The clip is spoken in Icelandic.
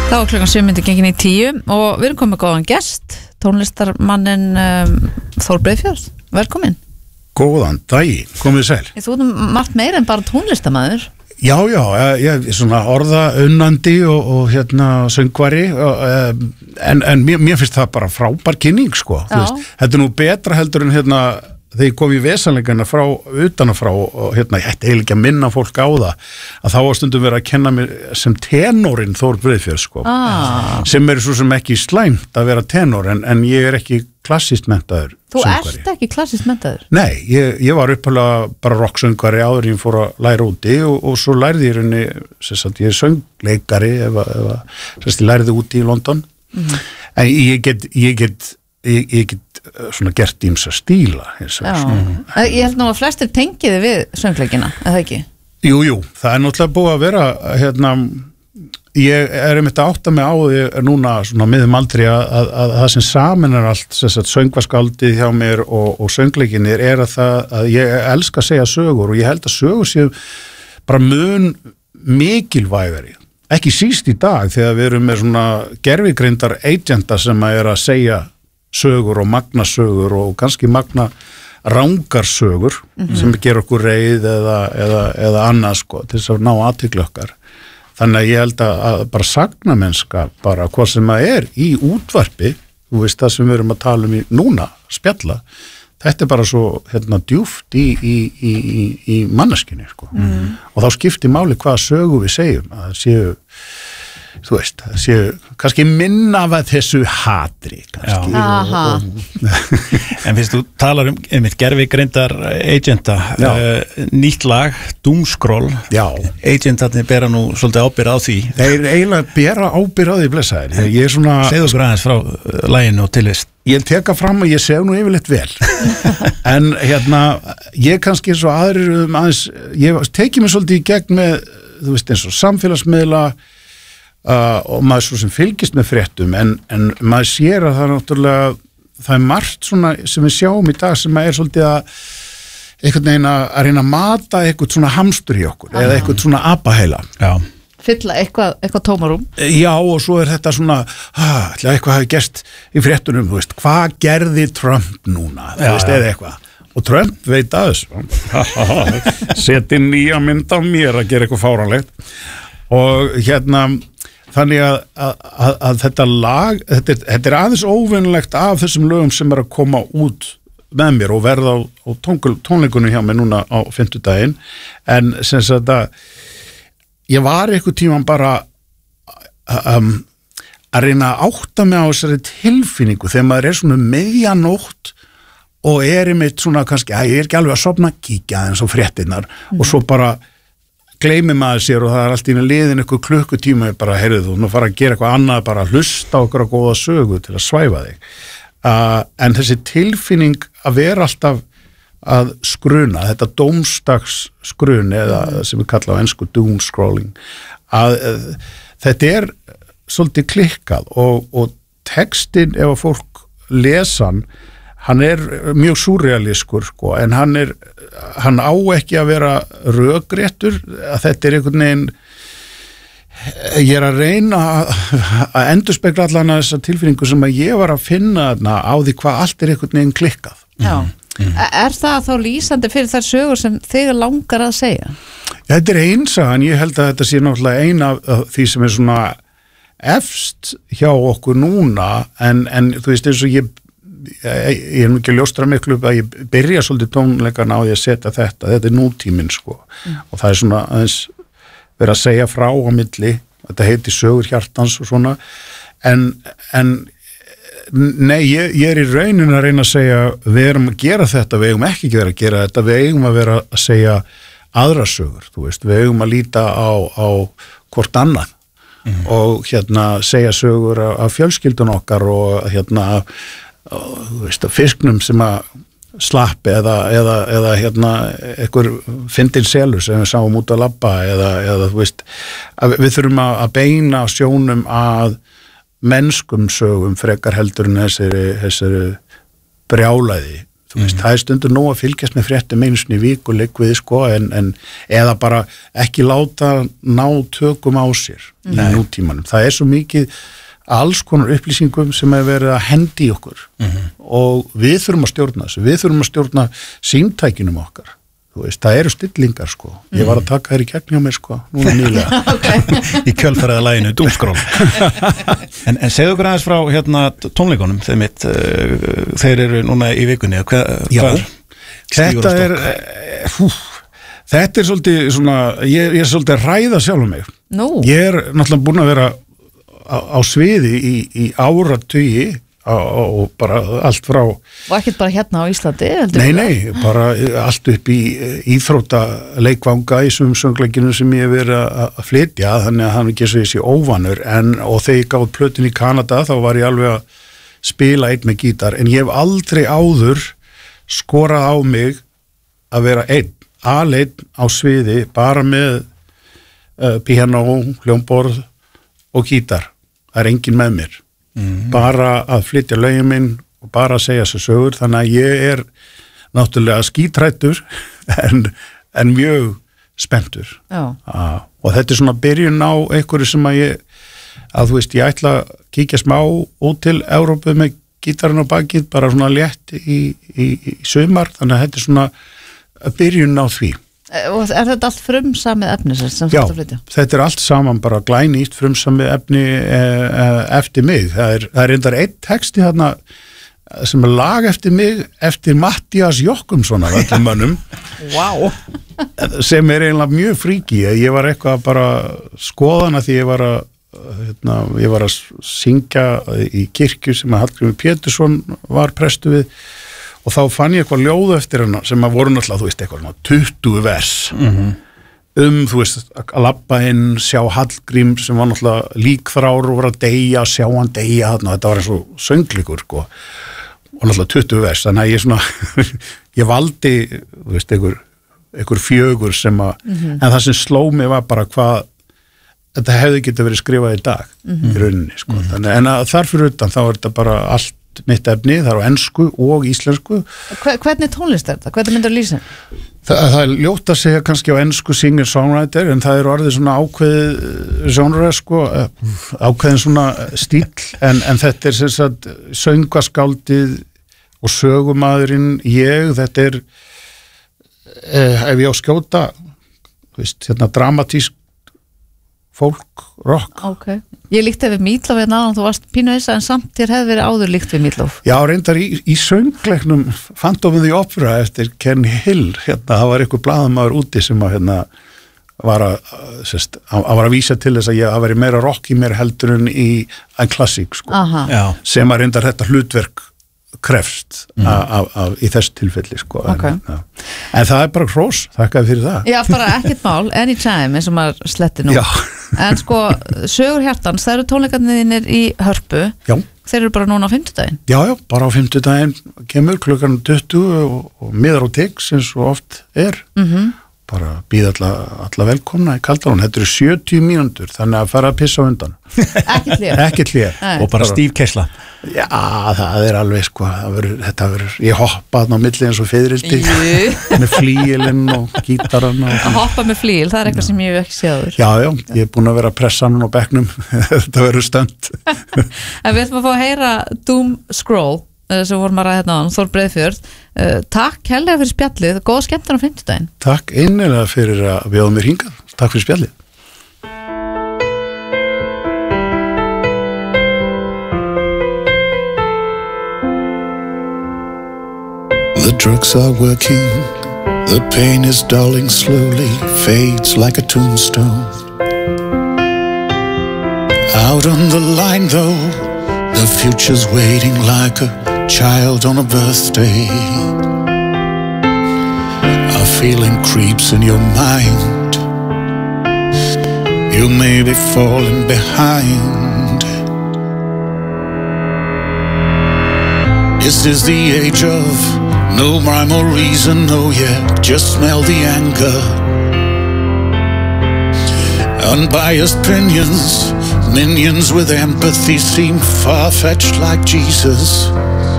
Þá klukkan 7 gengin í 10 og við erum komið góðan gest, tónlistarmannin Þór Breiðfjörð. Velkomin. Góðan daginn, komið sæl. Þú ert margt meira en bara tónlistarmaður. Já, ég svona orðaunnandi og söngvari en mér finnst það bara frábær kynning, sko. Þú veist, þetta nú betra heldur en þegar ég kom í vesanleikana frá utanafrá og ég ætti eiginlega ekki að minna fólk á það að þá var stundum verið að kenna mér sem tenorinn Þór Breiðfjörð, sko. Sem svo sem ekki slæmt að vera tenor en ég ekki klassískt menntaður söngvari. Þú ert ekki klassískt menntaður? Nei, ég var upphaflega bara rocksöngvari áður ég fór að læra úti og svo lærði ég raunni, ég söngleikari ég lærði úti í London en ég get svona gert ýmsa stíla Ég held nú að flestir tengiði við söngleikina, eða ekki? Jú, það náttúrulega búið að vera ég einmitt að átta mig á því núna svona miðum aldrei að það sem saminar allt söngvaskaldið hjá mér og söngleikinir að ég elska að segja sögur og ég held að sögur séu bara mun mikilvægari ekki síst í dag þegar við erum með svona gervigreindar agenta sem að segja sögur og magnasögur og kannski magna rangarsögur sem ger okkur reið eða annað, sko, til þess að ná athygli okkar. Þannig að ég held að bara sagnamennska, bara hvað sem að í útvarpi, þú veist það sem við erum að tala í núna, spjalla, þetta bara svo djúpt í manneskjunni, sko. Og þá skiptir máli hvaða sögu við segjum, að það séu þú veist, það séu kannski minna af þessu hatri kannski En finnst þú talar einmitt gervigreindar agenta nýtt lag, Doomscroll agentarnir bera nú svolítið ábyrgð á því Þeir eiginlega bera ábyrgð á því blessaðir ég er svona Segðu okkur aðeins frá laginu og tilvist Ég teka fram að ég sef nú yfirleitt vel en ég kannski svo aðrir aðeins, ég teki mig svolítið í gegn með, þú veist, eins og samfélagsmiðla og maður svo sem fylgist með fréttum en maður sér að það náttúrulega það er margt svona sem við sjáum í dag sem er svolítið að einhvern veginn að reyna að mata eitthvað svona hamstur í okkur eða eitthvað svona apaheila fylla eitthvað tómarum Já og svo er þetta svona eitthvað hafi gerst í fréttunum þú veist, hvað gerði Trump núna þú veist, eða eitthvað og Trump veit að þessu seti nýja mynd af mér að gera eitthvað fáránlegt og þannig að þetta lag þetta aðeins óvinnlegt af þessum lögum sem að koma út með mér og verða á tónleikunum hjá mér núna á 50 daginn en sem sagt að ég var eitthvað tíman bara að reyna að átta mig á þessari tilfinningu þegar maður er svona miðjanótt og einmitt svona kannski, ég er ekki alveg að sofna kíkja eins og fréttinnar og svo bara gleymi maður sér og það er alltaf í liðin eitthvað klukkutíma bara, heyrðu þú, nú fara að gera eitthvað annað bara hlusta okkur á góða sögu til að svæfa þig en þessi tilfinning að vera alltaf að skruna, þetta dómstags skrun eða sem við kalla á ensku doomscrolling að þetta er svolítið klikkað og textin ef að fólk lesan hann er mjög súrrealískur sko, en hann á ekki að vera rökréttur að þetta er einhvern veginn ég er að reyna að endurspegla allan að þessa tilfinningu sem að ég var að finna á því hvað allt er einhvern veginn klikkað Er það þá lýsandi fyrir þær sögur sem þig langar að segja? Þetta er einsagan, ég held að þetta sé náttúrulega eina af því sem er svona efst hjá okkur núna en þú veist eins og ég er ekki að ljóstra miklu að ég byrja svolítið tónleikana á því að setja þetta er nútíminn sko og það er svona aðeins verið að segja frá á milli, þetta heiti sögur hjartans og svona en nei, ég er í raunin að reyna að segja við erum að gera þetta, við eigum ekki að gera þetta, við eigum að vera að segja aðra sögur, þú veist, við eigum að líta á hvort annað og segja sögur af fjölskyldun okkar og þú veist, fisknum sem að slappi eða einhver fyndin selur sem við sáum út að labba eða þú veist, við þurfum að beina sjónum að mennskum sögum frekar heldur en þessari brjálæði þú veist, það stundur nóg að fylgjast með fréttum einu sinni í viku leikvið, sko, en eða bara ekki láta ná tökum á sér í nútímanum. Það svo mikið alls konar upplýsingum sem verið að hendi í okkur og við þurfum að stjórna þessu, við þurfum að stjórna símtækinum okkar. Þú veist, það eru stillingar, sko. Ég var að taka þær í gegn hjá mér, sko, núna nýlega. Í kjölfæraða laginu, Doomscroll. en segðu okkur aðeins frá hérna tónleikunum, þeir eru núna í vikunni. Þetta er svolítið svona, ég svolítið að ræða sjálf mig. Ég náttúrulega búin að vera á sviði í áratugi og bara allt frá og ekkert bara hérna á Íslandi nei, bara allt upp í íþrótta leikvanga í söngleikinu sem ég verið að flytja, þannig að hann ekki svo þessi óvanur, og þegar ég gáð plötun í Kanada þá var ég alveg að spila einn með gítar, en ég hef aldrei áður skorað á mig að vera aleinn á sviði, bara með piano, hljómborð og gítar, það enginn með mér. Bara að flytja lögin minn og bara að segja þessu sögur, þannig að ég náttúrulega skítrættur en mjög spenntur og þetta svona byrjun á einhverju sem að þú veist, ég ætla að kíkja smá út til Evrópu með gítarinn á bakið, bara svona létt í sumar, þannig að þetta svona byrjun á því. Og þetta allt frumsamið efni sem Já, þetta allt saman bara glænýtt frumsamið efni eftir mig. Það reyndar einn texti þarna sem lag eftir mig, eftir Mattías Jokkumsson af öllum mönnum. Wow. Sem eiginlega mjög fríki. Ég var eitthvað bara skoðana því ég var að syngja í kirkju sem að Hallgrímur Pétursson var prestu við. Og þá fann ég eitthvað ljóð eftir hana sem að voru náttúrulega, þú veist, eitthvað 20 vers þú veist, að labba inn, sjá Hallgrím sem var náttúrulega líkþrár og var að deyja, sjá hann deyja þarna, þetta var eins og sönglíkur, sko, og náttúrulega 20 vers, þannig að ég svona, ég valdi, þú veist, einhver fjögur sem að, en það sem sló mig var bara hvað, þetta hefði getið verið skrifað í dag, í rauninni, sko, þannig, en þar fyrir utan þá þetta bara allt mitt efni, það á ensku og íslensku. Hvernig tónlist er þetta? Hvernig myndir lýsa? Það er ljótt að segja kannski á ensku singer-songwriter, en það orðið svona ákveðið genre, sko, ákveðin svona stíl, en þetta sem sagt söngaskáldið og sögumadurinn þetta ef ég á skjóta, veist, hérna dramatísk fólk, rock. Okay. Ég líkti við Meatloaf þú varst pínu þess en samt þér hefði verið áður líkt við Meatloaf. Já, reyndar í söngleiknum Phantom of the Opera eftir Ken Hill, það var einhver blaðamaður úti sem að var að vísa til þess að ég væri meira rock í mér heldur en í en klassík, sko. Sem að reyndar þetta hlutverk krefst í þessu tilfelli, sko. En það er bara hrós, þakkaði fyrir það. Já, bara ekkert mál, anytime eins og maður sletti nú. Já. En sko, sögur hjartans, það eru tónleikarnir í Hörpu. Já. Þeir eru bara núna á 50-daginn. Já, bara á 50-daginn kemur klukkan 20 og miðar á Tix eins og oft er. Bara býða alla velkomna í Kaldarón. Þetta eru 70 mínútur, þannig að fara að pissa á undan. Ekkert hlé. Og bara stíf keisla. Já, það er alveg, sko, þetta verður, ég hoppa þarna á milli eins og fiðrildi með flíilinn og gítarann. Að hoppa með flíil, það er eitthvað sem ég hef ekki séður. Já, ég er búin að vera að pressa hann á bekknum, þetta verður stönd. En við ætlum að fá að heyra Doomscroll, sem vorum að ræða hérna á hann, Þór Breiðfjörð. Takk hérlega fyrir spjallið, góða skemmtun á 50-daginn. Takk innilega fyrir að bjóða mér hingað, takk fyrir spjallið. The drugs are working, the pain is dulling slowly, fades like a tombstone. Out on the line though, the future's waiting like a child on a birthday. A feeling creeps in your mind, you may be falling behind. This is the age of no rhyme or reason, oh yeah, just smell the anger. Unbiased opinions, minions with empathy seem far-fetched like Jesus.